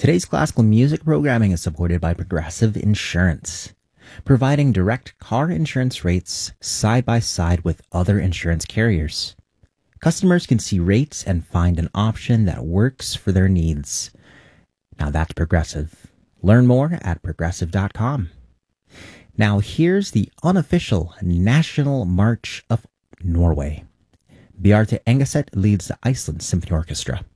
Today's classical music programming is supported by Progressive Insurance, providing direct car insurance rates side by side with other insurance carriers. Customers can see rates and find an option that works for their needs. Now that's Progressive. Learn more at progressive.com. Now here's the unofficial National March of Norway. Bjarte Engeset leads the Iceland Symphony Orchestra.